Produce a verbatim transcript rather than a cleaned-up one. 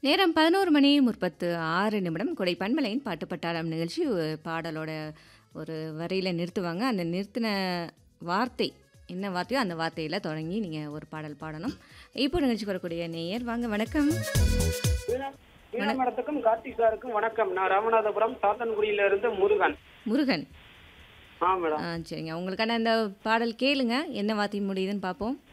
நேரம் பதினொன்று மணி முப்பத்து ஆறு நிமிடம். கொடை பண்பலையின் பாட்டு பட்டாளம் நிகழ்ச்சி ஒரு பாடலோட ஒரு வரியில நிறுத்துவாங்க. அந்த நிறுத்தின வார்த்தை என்ன வார்த்தையோ அந்த வார்த்தையில தொடங்கி நீங்க ஒரு பாடல் பாடணும். இப்போ நிகழ்ச்சிக்கு வரக்கூடிய நேயர் வாங்க. வணக்கம். வீணா மேடத்துக்கும் கார்த்திக் சாருக்கும் வணக்கம். நான் ராமநாதபுரம் சாத்தன்குடியில இருந்து முருகன். முருகன். ஆ மேடம். ஆ சரிங்க. உங்களுக்கான அந்த பாடல் கேளுங்க. என்ன வார்த்தை முடியுதுன்னு பார்ப்போம்.